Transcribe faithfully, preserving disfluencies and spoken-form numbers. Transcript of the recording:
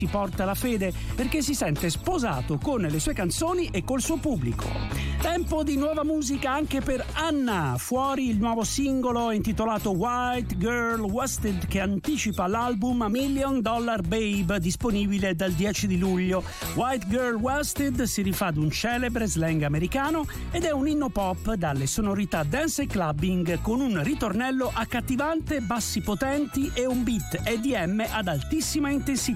si porta la fede perché si sente sposato con le sue canzoni e col suo pubblico. Tempo di nuova musica anche per Anna, fuori il nuovo singolo intitolato White Girl Wasted che anticipa l'album Million Dollar Babe, disponibile dal dieci di luglio. White Girl Wasted si rifà ad un celebre slang americano ed è un inno pop dalle sonorità dance e clubbing con un ritornello accattivante, bassi potenti e un beat E D M ad altissima intensità.